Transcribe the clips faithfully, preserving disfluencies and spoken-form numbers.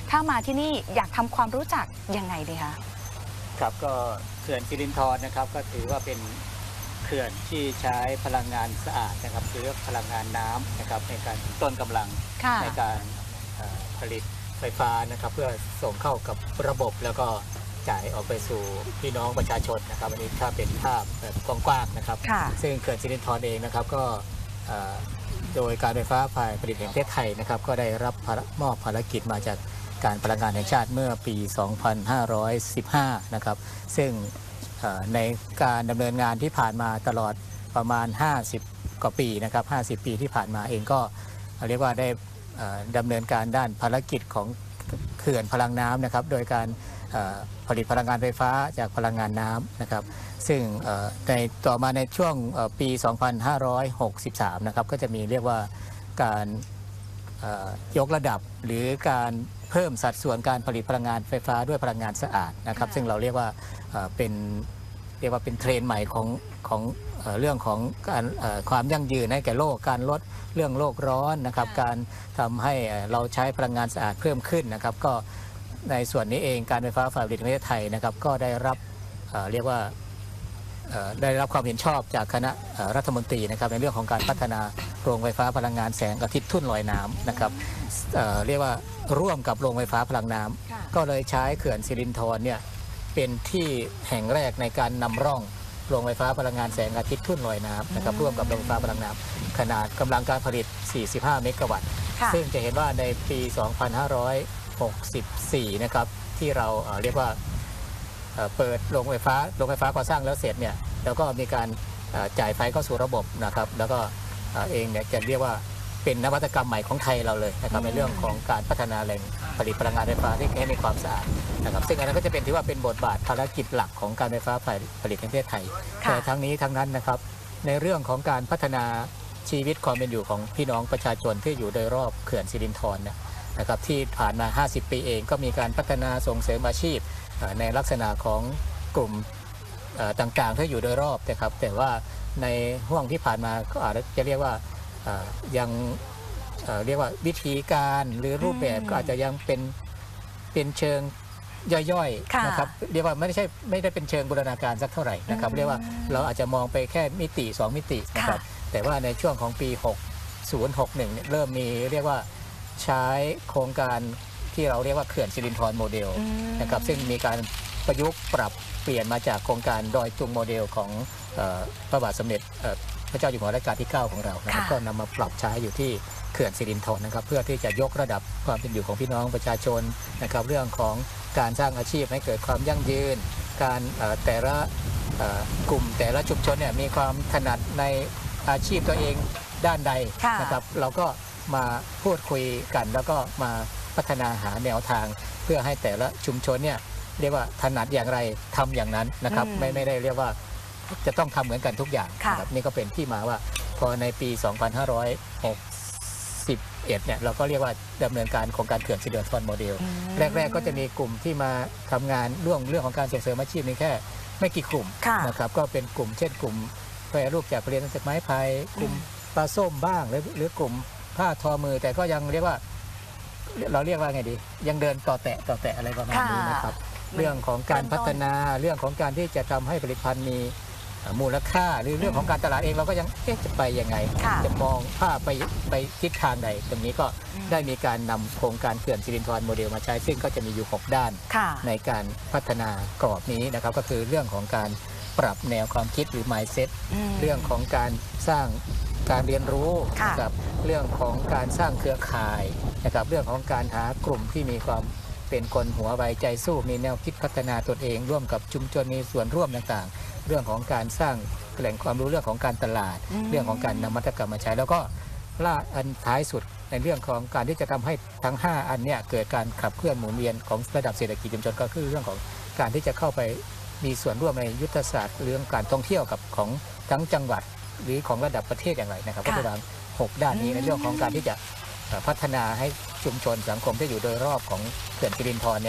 ถ้ามาที่นี่อยากทำความรู้จักยังไงดีคะครับก็เขื่อนสิรินธรนะครับก็ถือว่าเป็นเขื่อนที่ใช้พลังงานสะอาดนะครับหรือพลังงานน้ำนะครับในการต้นกำลังในการผลิตไฟฟ้านะครับเพื่อส่งเข้ากับระบบแล้วก็จ่ายออกไปสู่พี่น้องประชาชนนะครับอันนี้ถ้าเป็นภาพแบบกว้างๆนะครับซึ่งเขื่อนสิรินธรเองนะครับก็โดยการไฟฟ้าฝ่ายผลิตแห่งประเทศไทยนะครับก็ได้รับมอบภารกิจมาจากการพลังงานแห่งชาติเมื่อปี สองพันห้าร้อยสิบห้า นะครับซึ่งในการดำเนินงานที่ผ่านมาตลอดประมาณห้าสิบกว่าปีนะครับห้าสิบปีที่ผ่านมาเองก็เรียกว่าได้ดำเนินการด้านภารกิจของเขื่อนพลังน้ำนะครับโดยการผลิตพลังงานไฟฟ้าจากพลังงานน้ำนะครับซึ่งในต่อมาในช่วงปี สองพันห้าร้อยหกสิบสาม นะครับก็จะมีเรียกว่าการยกระดับหรือการเพิ่มสัดส่วนการผลิตพลังงานไฟฟ้าด้วยพลังงานสะอาดนะครับซึ่งเราเรียกว่าเป็นเรียกว่าเป็นเทรนด์ใหม่ของของเรื่องของการความยั่งยืนให้แก่โลกการลดเรื่องโลกร้อนนะครับการทำให้เราใช้พลังงานสะอาดเพิ่มขึ้นนะครับก็ในส่วนนี้เองการไฟฟ้าฝ่ายผลิตแห่งประเทศไทยนะครับก็ได้รับเรียกว่าได้รับความเห็นชอบจากคณะรัฐมนตรีนะครับในเรื่องของการพัฒนาโรงไฟฟ้าพลังงานแสงอาทิตย์ทุ่นลอยน้ำนะครับเ, เรียกว่าร่วมกับโรงไฟฟ้าพลังน้ำก็เลยใช้เขื่อนสิรินธรเนี่ยเป็นที่แห่งแรกในการนำร่องโรงไฟฟ้าพลังงานแสงอาทิตย์ทุ่นลอยน้ำนะครับร่วมกับโรงไฟฟ้าพลังน้ำขนาดกำลังการผลิตสี่สิบห้าเมกะวัตต์ซึ่งจะเห็นว่าในปี สองพันห้าร้อยหกสิบสี่ นะครับที่เราเรียกว่าเปิดโรงไฟฟ้าโรงไฟฟ้าก่อสร้างแล้วเสร็จเนี่ยแล้วก็มีการจ่ายไฟเข้าสู่ระบบนะครับแล้วก็เองเนี่ยจะเรียกว่าเป็นนวัตกรรมใหม่ของไทยเราเลยนะครับในเรื่องของการพัฒนาแหล่งผลิตพลังงานไฟฟ้าที่ให้มีความสะอาดนะครับซึ่งอันนั้นก็จะเป็นถือว่าเป็นบทบาทภารกิจหลักของการไฟฟ้าฝ่ายผลิตแห่งประเทศไทยแต่ทั้งนี้ทั้งนั้นนะครับในเรื่องของการพัฒนาชีวิตความเป็นอยู่ของพี่น้องประชาชนที่อยู่โดยรอบเขื่อนสิรินธรนะครับที่ผ่านมาห้าสิบปีเองก็มีการพัฒนาส่งเสริมอาชีพในลักษณะของกลุ่มต่างๆที่อยู่โดยรอบนะครับแต่ว่าในห่วงที่ผ่านมาก็อาจจะเรียกว่ายังเรียกว่าวิธีการหรือรูปแบบก็อาจจะยังเป็นเป็นเชิงย่อยๆนะครับเรียกว่าไม่ใช่ไม่ได้เป็นเชิงบูรณาการสักเท่าไหร่นะครับเรียกว่าเราอาจจะมองไปแค่มิติสองมิตินะครับแต่ว่าในช่วงของปีหกสิบ หกสิบเอ็ดเริ่มมีเรียกว่าใช้โครงการที่เราเรียกว่าเขื่อนสิรินธรโมเดลนะครับซึ่งมีการประยุกต์ปรับเปลี่ยนมาจากโครงการดอยตุงโมเดลของพระบาทสมเด็จพระเจ้าอยู่หัวรัชกาลที่เก้าของเรานะครับก็นำมาปรับใช้อยู่ที่เขื่อนสิรินธรนะครับเพื่อที่จะยกระดับความเป็นอยู่ของพี่น้องประชาชนนะครับเรื่องของการสร้างอาชีพให้เกิดความยั่งยืนการแต่ละกลุ่มแต่ละชุมชนเนี่ยมีความถนัดในอาชีพตัวเองด้านใดนะครับเราก็มาพูดคุยกันแล้วก็มาพัฒนาหาแนวทางเพื่อให้แต่ละชุมชนเนี่ยเรียกว่าถนัดอย่างไรทำอย่างนั้นนะครับไม่ไม่ได้เรียกว่าจะต้องทำเหมือนกันทุกอย่างนะครับนี่ก็เป็นที่มาว่าพอในปี สองพันห้าร้อยหกสิบเอ็ด เนี่ยเราก็เรียกว่าดำเนินการโครงการเขื่อนสิรินธรโมเดลแรกๆก็จะมีกลุ่มที่มาทำงานเรื่องเรื่องของการส่งเสริมอาชีพนี้แค่ไม่กี่กลุ่มนะครับก็เป็นกลุ่มเช่นกลุ่มแปรรูปจากผลิตภัณฑ์จากไม้ไผ่กลุ่มปลาส้มบ้างหรือหรือกลุ่มผ้าทอมือแต่ก็ยังเรียกว่าเราเรียกว่าไงดียังเดินต่อแตะต่อแตะอะไรประมาณนี้นะครับเรื่องของการพัฒนาเรื่องของการที่จะทำให้ผลิตภัณฑ์มีมูลค่าหรือเรื่องของการตลาดเองเราก็ยังจะไปยังไงจะมองภาพไปไปทิศทางใดตรงนี้ก็ได้มีการนำโครงการเขื่อนสิรินธรโมเดลมาใช้ซึ่งก็จะมีอยู่หกด้านในการพัฒนากรอบนี้นะครับก็คือเรื่องของการปรับแนวความคิดหรือ mindset เรื่องของการสร้างการเรียนรู้กับเรื่องของการสร้างเครือข่ายนะครับเรื่องของการหากลุ่มที่มีความเป็นคนหัวไวใจสู้มีแนวคิดพัฒนาตนเองร่วมกับชุมชนมีส่วนร่วมต่างๆเรื่องของการสร้างแหล่งความรู้เรื่องของการตลาดเรื่องของการนำนวัตกรรมมาใช้แล้วก็ล่าอันท้ายสุดในเรื่องของการที่จะทำให้ทั้งห้าอันเนี้ยเกิดการขับเคลื่อนหมุนเวียนของระดับเศรษฐกิจชุมชนก็คือเรื่องของการที่จะเข้าไปมีส่วนร่วมในยุทธศาสตร์เรื่องการท่องเที่ยวกับของทั้งจังหวัดหรือของระดับประเทศอย่างไรนะครับก็จะวางหกด้านนี้ในเรื่องของการที่จะพัฒนาให้ชุมชนสังคมที่อยู่โดยรอบของเขื่อนสิรินธรเนี่ย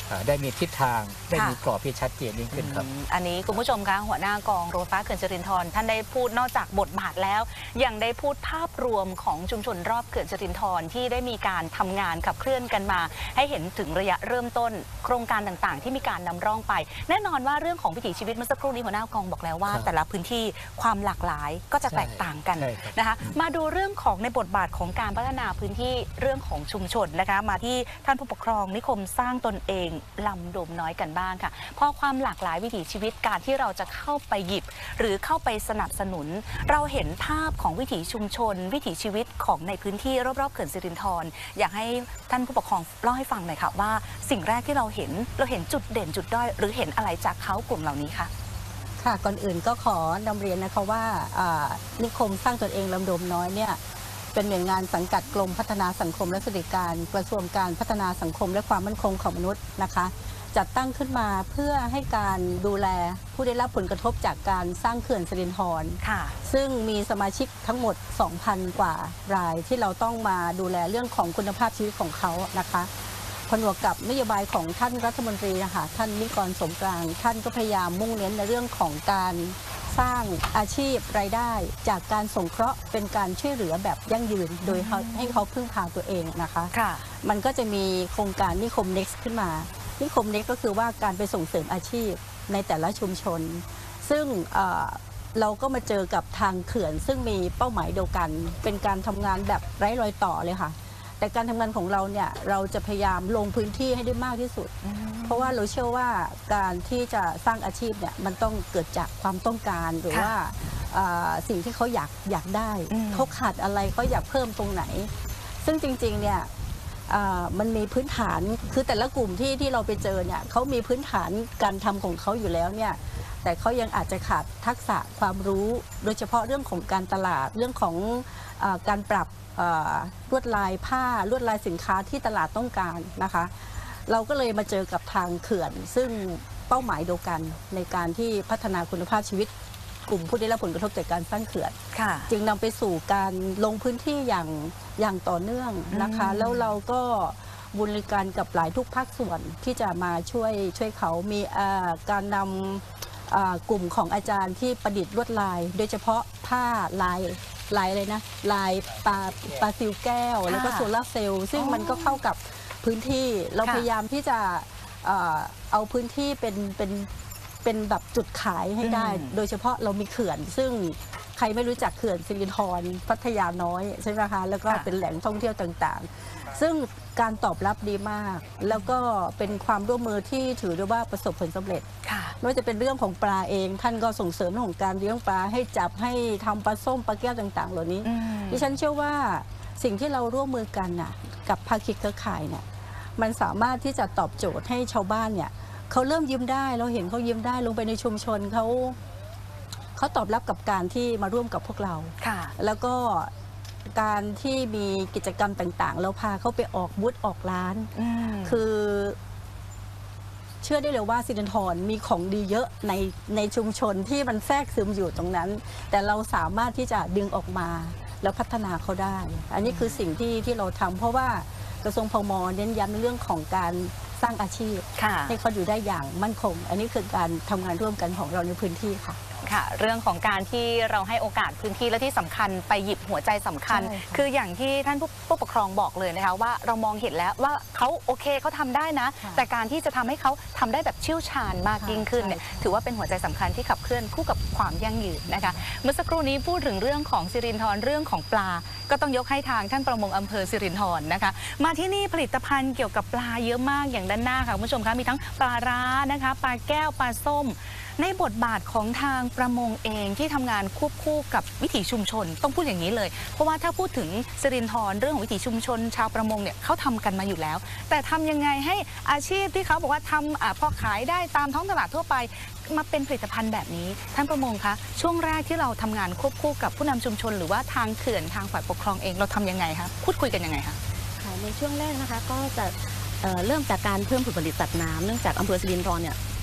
ได้มีทิศทางได้มีกรอบที่ชัดเจนยิ่งขึ้นครับอันนี้คุณผู้ชมคะหัวหน้ากองโรงไฟฟ้าเขื่อนสิรินธรท่านได้พูดนอกจากบทบาทแล้วยังได้พูดภาพรวมของชุมชนรอบเขื่อนสิรินธรที่ได้มีการทำงานขับเคลื่อนกันมาให้เห็นถึงระยะเริ่มต้นโครงการต่างๆที่มีการนำร่องไปแน่นอนว่าเรื่องของวิถีชีวิตเมื่อสักครู่นี้หัวหน้ากองบอกแล้วว่าแต่ละพื้นที่ความหลากหลายก็จะแตกต่างกันนะคะมาดูเรื่องของในบทบาทของการพัฒนาพื้นที่เรื่องของชุมชนนะคะมาที่ท่านผู้ปกครองนิคมสร้างตนเองลำโดมน้อยกันบ้างค่ะพอความหลากหลายวิถีชีวิตการที่เราจะเข้าไปหยิบหรือเข้าไปสนับสนุนเราเห็นภาพของวิถีชุมชนวิถีชีวิตของในพื้นที่รอบๆเขื่อนสิรินธรอยากให้ท่านผู้ปกครองเล่าให้ฟังหน่อยค่ะว่าสิ่งแรกที่เราเห็นเราเห็นจุดเด่นจุดด้อยหรือเห็นอะไรจากเขากลุ่มเหล่านี้คะค่ะก่อนอื่นก็ขอนำเรียนนะคะว่านิคมสร้างตนเองลำโดมน้อยเนี่ยเป็นหน่วยงานสังกัดกรมพัฒนาสังคมและสวัสดิการกระทรวงการพัฒนาสังคมและความมั่นคงของมนุษย์นะคะจัดตั้งขึ้นมาเพื่อให้การดูแลผู้ได้รับผลกระทบจากการสร้างเขื่อนสิรินธรซึ่งมีสมาชิกทั้งหมด สองพัน กว่ารายที่เราต้องมาดูแลเรื่องของคุณภาพชีวิตของเขานะคะผนวกกับนโยบายของท่านรัฐมนตรีนะคะท่านนิกรสมกลางท่านก็พยายามมุ่งเน้นในเรื่องของการสร้างอาชีพรายได้จากการสงเคราะห์เป็นการช่วยเหลือแบบยั่งยืนโดยให้เขาพึ่งพาตัวเองนะคะมันก็จะมีโครงการนิคม Next ขึ้นมานิคม Next ก็คือว่าการไปส่งเสริมอาชีพในแต่ละชุมชนซึ่งเราก็มาเจอกับทางเขื่อนซึ่งมีเป้าหมายเดียวกันเป็นการทำงานแบบไร้รอยต่อเลยค่ะแต่การทำงานของเราเนี่ยเราจะพยายามลงพื้นที่ให้ได้มากที่สุดเพราะว่าเราเชื่อว่าการที่จะสร้างอาชีพเนี่ยมันต้องเกิดจากความต้องการหรือว่าสิ่งที่เขาอยากอยากได้เขาขาดอะไรเขาอยากเพิ่มตรงไหนซึ่งจริงๆเนี่ยมันมีพื้นฐานคือแต่ละกลุ่มที่ที่เราไปเจอเนี่ยเขามีพื้นฐานการทำของเขาอยู่แล้วเนี่ยแต่เขายังอาจจะขาดทักษะความรู้โดยเฉพาะเรื่องของการตลาดเรื่องของการปรับลวดลายผ้าลวดลายสินค้าที่ตลาดต้องการนะคะเราก็เลยมาเจอกับทางเขื่อนซึ่งเป้าหมายเดียวกันในการที่พัฒนาคุณภาพชีวิตกลุ่มผู้ได้รับผลกระทบจากการสร้างเขื่อนจึงนำไปสู่การลงพื้นที่อย่างอย่างต่อเนื่องนะคะแล้วเราก็บริการกับหลายทุกภาคส่วนที่จะมาช่วยช่วยเขามีการนำกลุ่มของอาจารย์ที่ประดิษฐ์ลวดลายโดยเฉพาะผ้าลายลายเลยนะลายปลาปลาซิวแก้วแล้วก็โซลาร์เซลล์ซึ่งมันก็เข้ากับพื้นที่เราพยายามที่จะเอาพื้นที่เป็นเป็นเป็นแบบจุดขายให้ได้โดยเฉพาะเรามีเขื่อนซึ่งใครไม่รู้จักเขื่อนสิรินธรพัทยาน้อยใช่ไหมคะแล้วก็เป็นแหล่งท่องเที่ยวต่างๆซึ่งการตอบรับดีมากแล้วก็เป็นความร่วมมือที่ถือได้ว่าประสบผลสำเร็จไม่ว่าจะเป็นเรื่องของปลาเองท่านก็ส่งเสริมเรื่องของการเลี้ยงปลาให้จับให้ทำปลาส้มปลาแก้วต่างๆเหล่านี้ดิฉันเชื่อว่าสิ่งที่เราร่วมมือกันน่ะกับภาคีเครือข่ายเนี่ยมันสามารถที่จะตอบโจทย์ให้ชาวบ้านเนี่ยเขาเริ่มยิ้มได้เราเห็นเขายิ้มได้ลงไปในชุมชนเขาเขาตอบรับกับการที่มาร่วมกับพวกเราแล้วก็การที่มีกิจกรรมต่างๆเราพาเขาไปออกบูธออกร้านคือเชื่อได้เลยว่าสิรินธรมีของดีเยอะในในชุมชนที่มันแทรกซึมอยู่ตรงนั้นแต่เราสามารถที่จะดึงออกมาแล้วพัฒนาเขาได้อันนี้คือสิ่งที่ที่เราทำเพราะว่ากระทรวงพม.เน้นย้ำในเรื่องของการสร้างอาชีพให้เขาอยู่ได้อย่างมั่นคงอันนี้คือการทำงานร่วมกันของเราในพื้นที่ค่ะค่ะเรื่องของการที่เราให้โอกาสพื้นที่และที่สำคัญไปหยิบหัวใจสำคัญคืออย่างที่ท่านผู้ปกครองบอกเลยนะคะว่าเรามองเห็นแล้วว่าเขาโอเคเขาทำได้นะแต่การที่จะทำให้เขาทำได้แบบเชี่ยวชาญมากยิ่งขึ้นเนี่ยถือว่าเป็นหัวใจสำคัญที่ขับเคลื่อนคู่กับความยั่งยืนนะคะเมื่อสักครู่นี้พูดถึงเรื่องของสิรินธรเรื่องของปลาก็ต้องยกให้ทางท่านประมงอำเภอสิรินธรนะคะมาที่นี่ผลิตภัณฑ์เกี่ยวกับปลาเยอะมากอย่างด้านหน้าค่ะคุณผู้ชมคะมีทั้งปลาร้านะคะปลาแก้วปลาส้มในบทบาทของทางประมงเองที่ทำงานควบคู่กับวิถีชุมชนต้องพูดอย่างนี้เลยเพราะว่าถ้าพูดถึงสิรินธรเรื่องของวิถีชุมชนชาวประมงเนี่ยเขาทำกันมาอยู่แล้วแต่ทำยังไงให้อาชีพที่เขาบอกว่าทำพอขายได้ตามท้องตลาดทั่วไปมาเป็นผลิตภัณฑ์แบบนี้ท่านประมงคะช่วงแรกที่เราทำงานควบคู่กับผู้นำชุมชนหรือว่าทางเขื่อนทางฝ่ายปกครองเองเราทำยังไงคะพูดคุยกันยังไงคะในช่วงแรกนะคะก็จะเริ่มจากการเพิ่มผลผลิตสัตว์น้ำเนื่องจากอำเภอสิรินธรเนี่ย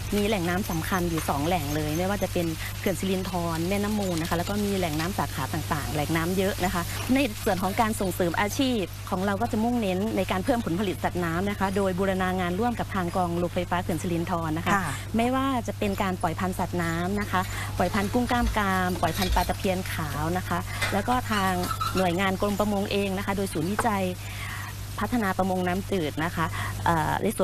มีแหล่งน้ำสำคัญอยู่สองแหล่งเลยไม่ว่าจะเป็นเขื่อนสิรินธรแม่น้ำมูลนะคะแล้วก็มีแหล่งน้ำสาขาต่างๆ แหล่งน้ำเยอะนะคะในส่วนของการส่งเสริมอาชีพของเราก็จะมุ่งเน้นในการเพิ่มผลผลิตสัตว์น้ำนะคะโดยบูรณา งานร่วมกับทางกองโรงไฟฟ้าเขื่อนสิรินธรนะคะไม่ว่าจะเป็นการปล่อยพันธุ์สัตว์น้ำนะคะปล่อยพันธุ์กุ้งกล้ามกรามปล่อยพันธุ์ปลาตะเพียนขาวนะคะแล้วก็ทางหน่วยงานกรมประมงเองนะคะโดยศูนย์วิจัยพัฒนาประมงน้ำจืดนะคะในส่วน